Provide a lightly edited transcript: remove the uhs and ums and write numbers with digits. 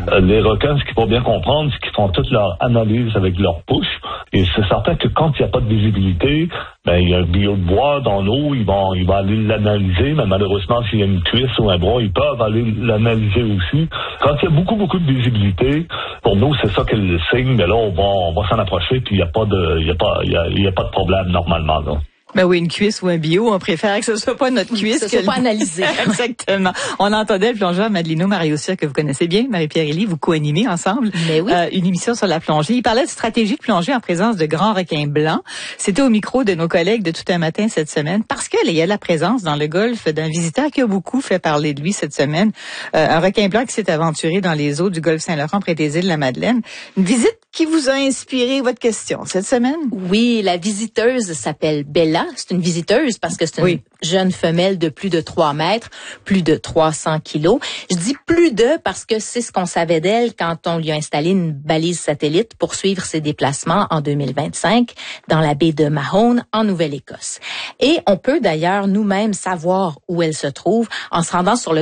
Les requins, ce qu'il faut bien comprendre, c'est qu'ils font toute leur analyse avec leur pouce. Et c'est certain que quand il n'y a pas de visibilité, il y a un bio de bois dans l'eau, il va aller l'analyser, mais malheureusement, s'il y a une cuisse ou un bras, ils peuvent aller l'analyser aussi. Quand il y a beaucoup de visibilité, pour nous, c'est ça qu'est le signe, mais là, on va s'en approcher, puis il n'y a pas de problème normalement, là. Ben oui, une cuisse ou un bio, on préfère que ce soit pas notre cuisse. Que ce soit pas analysé. Exactement. On entendait le plongeur Madelino Mariossia, que vous connaissez bien, Marie-Pierre Élie, vous co-animez ensemble. Mais oui. Une émission sur la plongée. Il parlait de stratégie de plongée en présence de grands requins blancs. C'était au micro de nos collègues de Tout un matin cette semaine, parce qu'il y a la présence dans le golfe d'un visiteur qui a beaucoup fait parler de lui cette semaine. Un requin blanc qui s'est aventuré dans les eaux du golfe Saint-Laurent près des îles de la Madeleine. Une visite qui vous a inspiré votre question cette semaine? Oui, la visiteuse s'appelle Bella. C'est une visiteuse parce que c'est une jeune femelle de plus de 3 mètres, plus de 300 kilos. Je dis plus de parce que c'est ce qu'on savait d'elle quand on lui a installé une balise satellite pour suivre ses déplacements en 2025 dans la baie de Mahone en Nouvelle-Écosse. Et on peut d'ailleurs nous-mêmes savoir où elle se trouve en se rendant sur le